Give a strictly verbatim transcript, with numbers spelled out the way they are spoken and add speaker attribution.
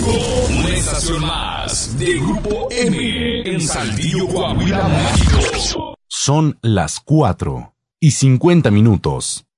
Speaker 1: México. Una estación más de Grupo M en Saltillo, Coahuila, México.
Speaker 2: Son las cuatro y cincuenta minutos.